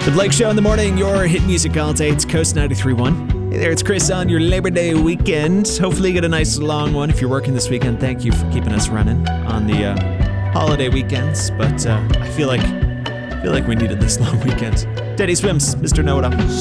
The Blake Show in the morning, your hit music all day. It's Coast 93.1. Hey there, it's Chris on your Labor Day weekend. Hopefully you get a nice long one if you're working this weekend. Thank you for keeping us running on the holiday weekends. But I feel like we needed this long weekend. Teddy Swims, Mr. Know-It-All.